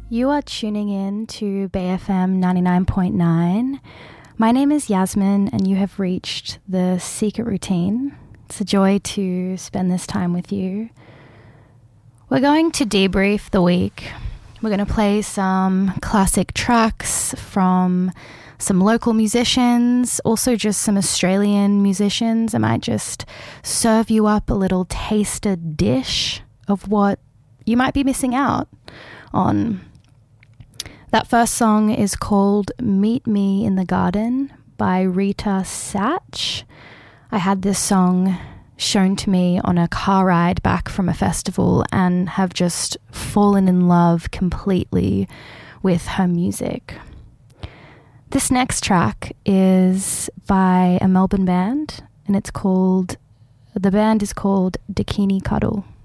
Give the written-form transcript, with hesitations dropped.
You are tuning in to BFM 99.9. My name is Yasmin and you have reached the Secret Routine. It's a joy to spend this time with you. We're going to debrief the week. We're going to play some classic tracks from some local musicians, also just some Australian musicians. I might just serve you up a little taster dish of what you might be missing out on. That first song is called Meet Me in the Garden by Rita Satch. I had this song shown to me on a car ride back from a festival and have just fallen in love completely with her music. This next track is by a Melbourne band and the band is called Dakini Cuddle.